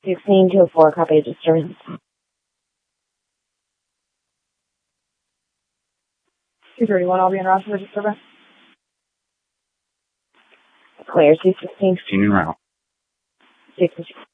16 to 4, copy disturbance. 231, I'll be in route for disturbance. Clear, 216. 16 en route. 66.